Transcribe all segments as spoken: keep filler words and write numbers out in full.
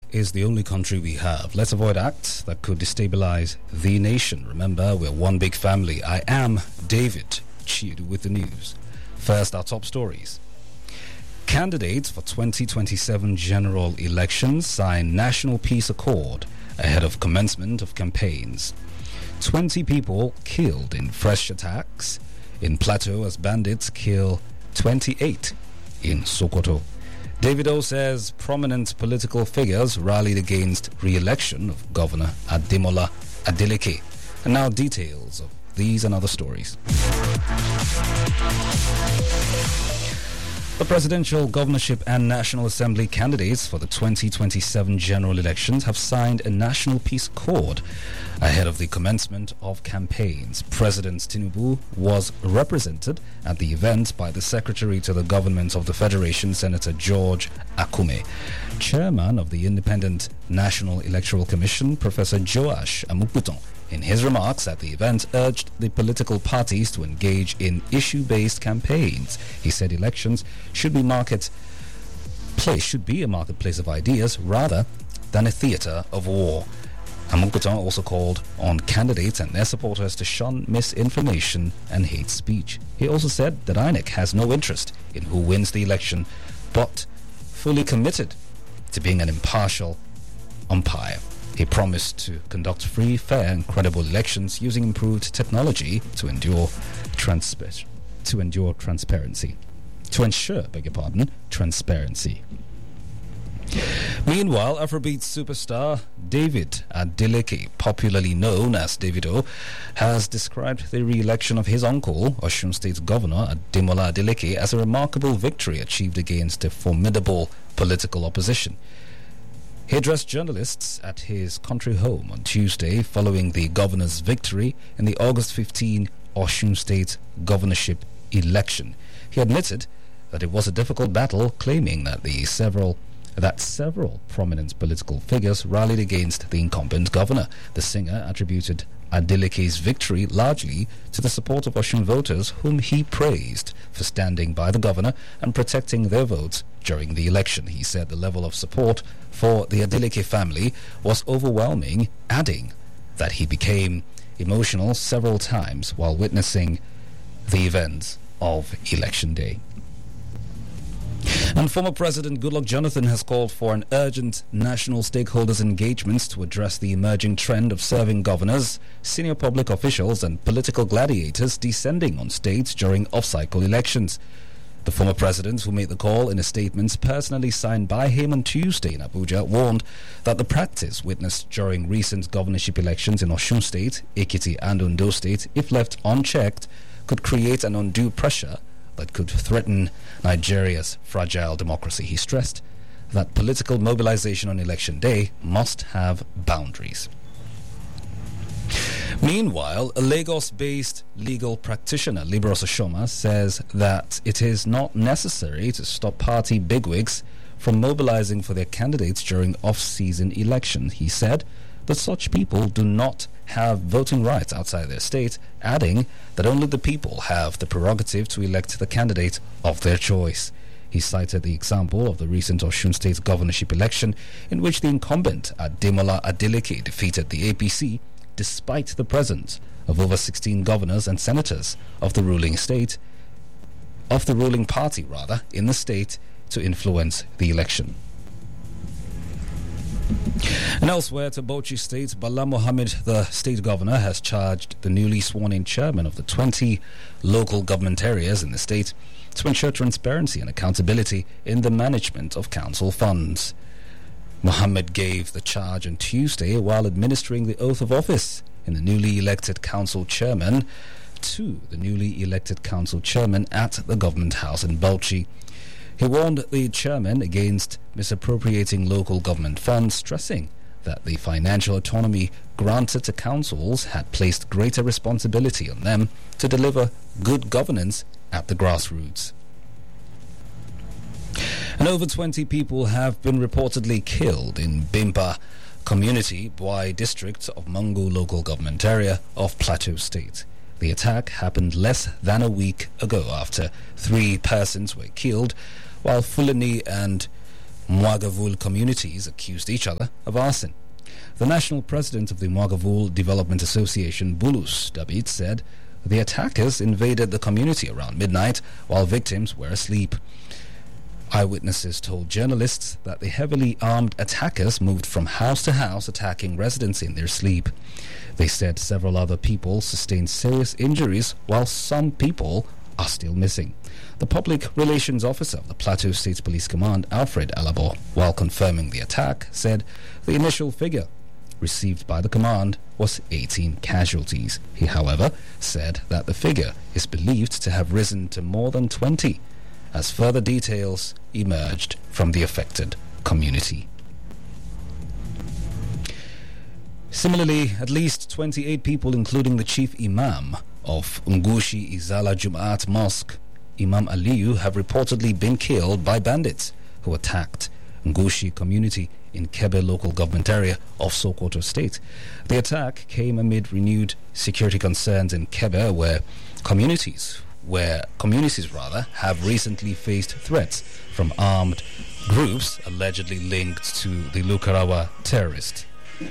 is the only country we have. Let's avoid acts that could destabilize the nation. Remember, we're one big family. I am David Chidu with the news. First, our top stories. Candidates for twenty twenty-seven general elections sign National Peace Accord ahead of commencement of campaigns. twenty people killed in fresh attacks in Plateau as bandits kill twenty-eight in Sokoto. Davido says prominent political figures rallied against re-election of Governor Ademola Adeleke. And now details of these and other stories. The presidential, governorship and National Assembly candidates for the twenty twenty-seven general elections have signed a National Peace Accord ahead of the commencement of campaigns. President Tinubu was represented at the event by the Secretary to the Government of the Federation, Senator George Akume. Chairman of the Independent National Electoral Commission, Professor Joash Amukuton, in his remarks at the event, urged the political parties to engage in issue-based campaigns. He said elections should be market place should be a marketplace of ideas rather than a theatre of war. Amukuton also called on candidates and their supporters to shun misinformation and hate speech. He also said that I N E C has no interest in who wins the election, but fully committed to being an impartial umpire. He promised to conduct free, fair and credible elections using improved technology to endure transpa- to endure transparency. To ensure, beg your pardon, transparency. Meanwhile, Afrobeat superstar David Adeleke, popularly known as Davido, has described the re-election of his uncle, Osun State Governor Ademola Adeleke, as a remarkable victory achieved against a formidable political opposition. He addressed journalists at his country home on Tuesday following the governor's victory in the August fifteenth Osun State governorship election. He admitted that it was a difficult battle, claiming that the several that several prominent political figures rallied against the incumbent governor. The singer attributed Adeleke's victory largely to the support of Osun voters, whom he praised for standing by the governor and protecting their votes during the election. He said the level of support for the Adeleke family was overwhelming, adding that he became emotional several times while witnessing the events of Election Day. And former President Goodluck Jonathan has called for an urgent national stakeholders engagement to address the emerging trend of serving governors, senior public officials and political gladiators descending on states during off-cycle elections. The former president, who made the call in a statement personally signed by him on Tuesday in Abuja, warned that the practice witnessed during recent governorship elections in Osun State, Ekiti and Ondo State, if left unchecked, could create an undue pressure that could threaten Nigeria's fragile democracy. He stressed that political mobilization on election day must have boundaries. Meanwhile, a Lagos-based legal practitioner, Libros Oshoma, says that it is not necessary to stop party bigwigs from mobilizing for their candidates during off-season elections. He said that such people do not have voting rights outside their state, adding that only the people have the prerogative to elect the candidate of their choice. He cited the example of the recent Osun State governorship election, in which the incumbent Ademola Adeleke defeated the A P C despite the presence of over sixteen governors and senators of the ruling state, of the ruling party rather, in the state to influence the election. And elsewhere to Bauchi State, Bala Mohammed, the state governor, has charged the newly sworn-in chairman of the twenty local government areas in the state to ensure transparency and accountability in the management of council funds. Mohammed gave the charge on Tuesday while administering the oath of office in the newly elected council chairman to the newly elected council chairman at the government house in Bauchi. He warned the chairman against misappropriating local government funds, stressing that the financial autonomy granted to councils had placed greater responsibility on them to deliver good governance at the grassroots. And over twenty people have been reportedly killed in Bimpa community, Bwai district of Mangu local government area of Plateau State. The attack happened less than a week ago after three persons were killed while Fulani and Mwagavul communities accused each other of arson. The national president of the Mwagavul Development Association, Bulus David, said the attackers invaded the community around midnight while victims were asleep. Eyewitnesses told journalists that the heavily armed attackers moved from house to house attacking residents in their sleep. They said several other people sustained serious injuries while some people are still missing. The public relations officer of the Plateau State Police Command, Alfred Alabo, while confirming the attack, said the initial figure received by the command was eighteen casualties. He, however, said that the figure is believed to have risen to more than twenty as further details emerged from the affected community. Similarly, at least twenty-eight people, including the chief imam of Ngushi Izala Jumaat Mosque, Imam Aliyu, have reportedly been killed by bandits who attacked Ngushi community in Kebe local government area of Sokoto State. The attack came amid renewed security concerns in Kebe, where communities where communities rather have recently faced threats from armed groups allegedly linked to the Lukarawa terrorist.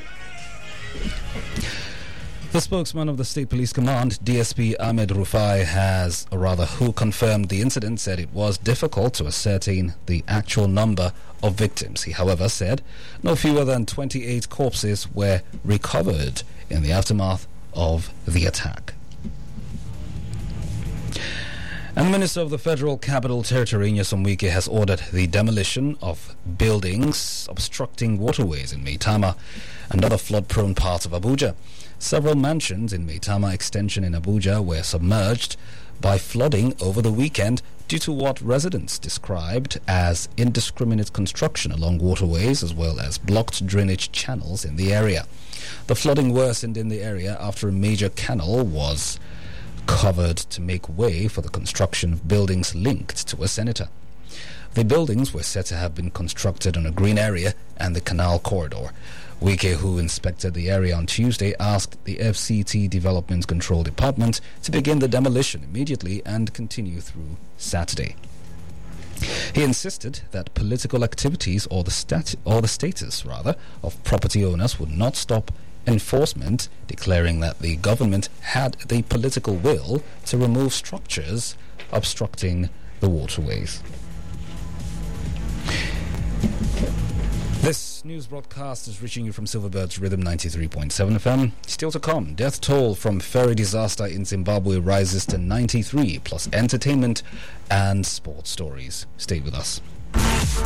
The spokesman of the State Police Command, D S P Ahmed Rufai, has, or rather who confirmed the incident, said it was difficult to ascertain the actual number of victims. He, however, said no fewer than twenty-eight corpses were recovered in the aftermath of the attack. And the Minister of the Federal Capital Territory, Nyesom Wike, has ordered the demolition of buildings obstructing waterways in Maitama and other flood-prone parts of Abuja. Several mansions in Maitama Extension in Abuja were submerged by flooding over the weekend due to what residents described as indiscriminate construction along waterways as well as blocked drainage channels in the area. The flooding worsened in the area after a major canal was covered to make way for the construction of buildings linked to a senator. The buildings were said to have been constructed on a green area and the canal corridor. Wike, who inspected the area on Tuesday, asked the F C T Development Control Department to begin the demolition immediately and continue through Saturday. He insisted that political activities or the stat or the status rather of property owners would not stop enforcement, declaring that the government had the political will to remove structures obstructing the waterways. This news broadcast is reaching you from Silverbird's Rhythm ninety-three point seven F M. Still to come, death toll from ferry disaster in Zimbabwe rises to ninety-three, plus entertainment and sports stories. Stay with us.